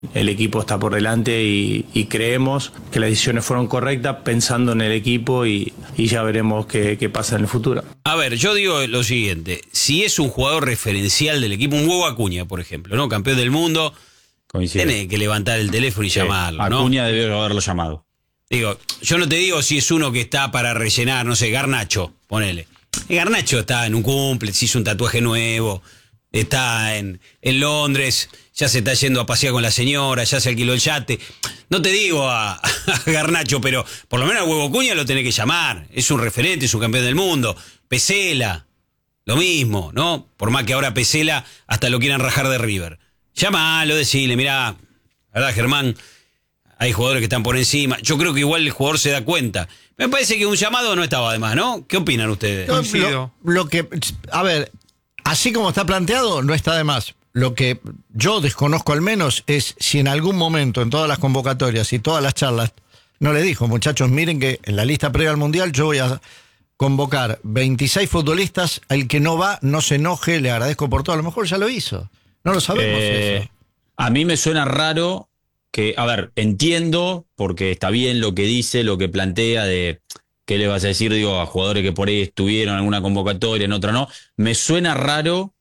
El equipo está por delante y creemos que las decisiones fueron correctas pensando en el equipo y ya veremos qué pasa en el futuro. A ver, yo digo lo siguiente, si es un jugador referencial del equipo, un Hugo Acuña, por ejemplo, ¿no? Campeón del mundo, tiene que levantar el teléfono y llamarlo, ¿no? Acuña debió haberlo llamado. Digo, yo no te digo si es uno que está para rellenar, no sé, Garnacho, ponele. Garnacho está en un cumple, se hizo un tatuaje nuevo, está en Londres, ya se está yendo a pasear con la señora, ya se alquiló el yate. No te digo a Garnacho, pero por lo menos a Hugo Acuña lo tenés que llamar. Es un referente, es un campeón del mundo. Pesela, lo mismo, ¿no? Por más que ahora Pesela hasta lo quieran rajar de River. Llamalo, decile, mirá, ¿verdad, Germán? Hay jugadores que están por encima. Yo creo que igual el jugador se da cuenta. Me parece que un llamado no estaba de más, ¿no? ¿Qué opinan ustedes? Lo que, a ver, así como está planteado, no está de más. Lo que yo desconozco al menos es si en algún momento en todas las convocatorias y todas las charlas no le dijo, muchachos, miren que en la lista previa al Mundial yo voy a convocar 26 futbolistas, el que no va, no se enoje, le agradezco por todo. A lo mejor ya lo hizo. No lo sabemos eso. A mí me suena raro que, a ver, entiendo, porque está bien lo que dice, lo que plantea de qué le vas a decir, digo, a jugadores que por ahí estuvieron en alguna convocatoria, en otra no. Me suena raro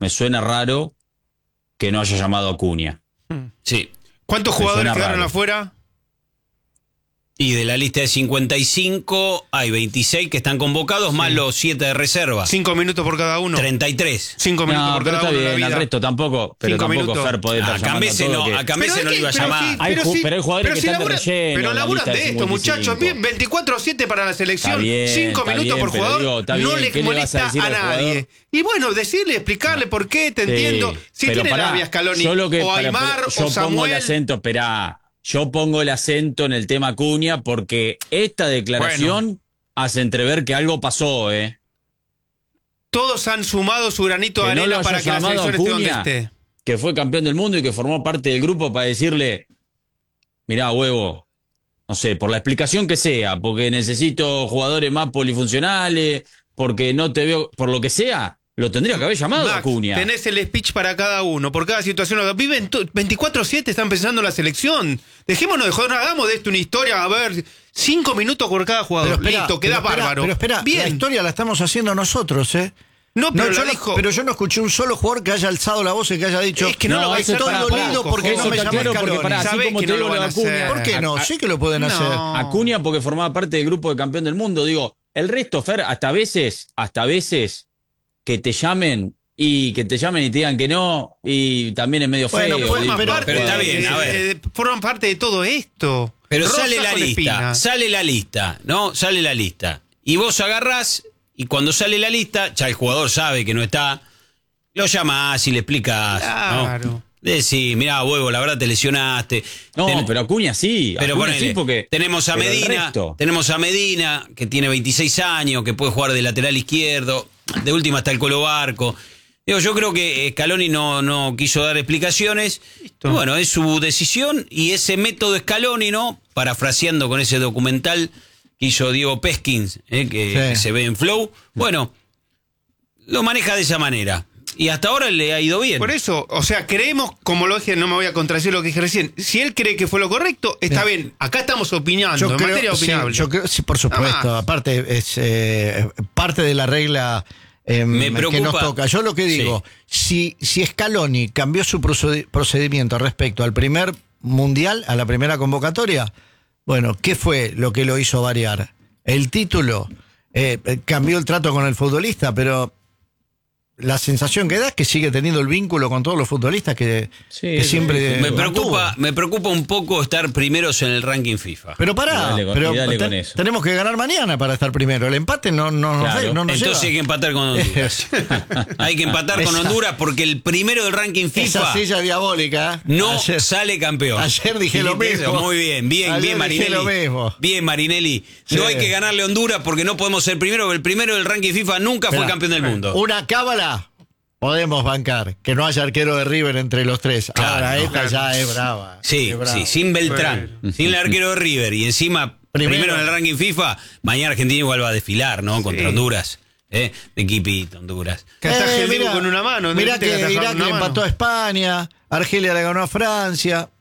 que no haya llamado a Acuña. Sí. ¿Cuántos jugadores quedaron afuera? Y de la lista de 55 hay 26 que están convocados, más los 7 de reserva. 5 minutos por cada uno. 33. 5 minutos por cada uno. Está bien, el resto tampoco. Pero tampoco Fer puede estar llamando a Cambese no lo iba a llamar. Pero hay jugadores que están de relleno. Pero laburan de esto, muchachos. 24-7 para la selección. 5 minutos por jugador. No le molesta a nadie. Y bueno, decirle, explicarle por qué, te entiendo. Si tiene Arabia, Scaloni o Aimar o Samuel. Yo pongo el acento, esperá. Yo pongo el acento en el tema Acuña porque esta declaración hace entrever que algo pasó, Todos han sumado su granito de arena para que la selección esté donde esté. Que fue campeón del mundo y que formó parte del grupo para decirle, mirá, huevo, no sé, por la explicación que sea, porque necesito jugadores más polifuncionales, porque no te veo, por lo que sea. Lo tendría que haber llamado Max, Acuña. Tenés el speech para cada uno, por cada situación. Viven 24/7, están pensando en la selección. Dejémonos de joder, hagamos de esto una historia. A ver, 5 minutos por cada jugador. Listo, quedás bárbaro. Pero espera, la historia la estamos haciendo nosotros, No, pero pero yo no escuché un solo jugador que haya alzado la voz y que haya dicho es que no lo va a hacer. Estoy dolido porque no me llama Scaloni. Así como te digo lo de Acuña. ¿Por qué no? Sí que lo pueden hacer. Acuña porque formaba parte del grupo de campeón del mundo. Digo, el resto, Fer, hasta a veces que te llamen y te digan que no, y también es medio feo. Pero está bien, a ver. Forman parte de todo esto. Pero sale la lista, ¿no? Sale la lista. Y vos agarrás, y cuando sale la lista, ya el jugador sabe que no está, lo llamás y le explicás. Claro. ¿No? Decís, mirá, huevo, la verdad te lesionaste. No, pero Acuña sí. Pero Acuña sí porque tenemos a Medina, que tiene 26 años, que puede jugar de lateral izquierdo. De última está el Colo Barco. Digo, yo creo que Scaloni no quiso dar explicaciones. Y bueno, es su decisión y ese método Scaloni, ¿no? Parafraseando con ese documental que hizo Diego Peskins, que se ve en Flow. Bueno, lo maneja de esa manera. Y hasta ahora le ha ido bien. Por eso, o sea, creemos, como lo dije, no me voy a contradecir lo que dije recién. Si él cree que fue lo correcto, está bien. Acá estamos opinando, materia opinable. Yo creo, sí, por supuesto. Aparte, es parte de la regla me preocupa, que nos toca. Yo lo que digo, si Scaloni cambió su procedimiento respecto al primer mundial, a la primera convocatoria, bueno, ¿qué fue lo que lo hizo variar? El título, cambió el trato con el futbolista, pero la sensación que da es que sigue teniendo el vínculo con todos los futbolistas que siempre me preocupa un poco estar primeros en el ranking FIFA. Pero pará, tenemos que ganar mañana para estar primero. El empate no nos entonces lleva. hay que empatar con Honduras. Hay que empatar con Honduras porque el primero del ranking FIFA, esa silla diabólica, no sale campeón. Ayer dije lo mismo. Muy bien Marinelli. Bien Marinelli. Sí. No hay que ganarle a Honduras porque no podemos ser primero, porque el primero del ranking FIFA nunca fue campeón del mundo. Una cábala podemos bancar, que no haya arquero de River entre los tres. Claro, ahora esta ya es brava. Sí, sin Beltrán, sin el arquero de River y encima primero en el ranking FIFA, mañana Argentina igual va a desfilar, ¿no? Contra Honduras. De equipito, Honduras. Que hasta con una mano. Mirá que Irak le empató a España, Argelia le ganó a Francia.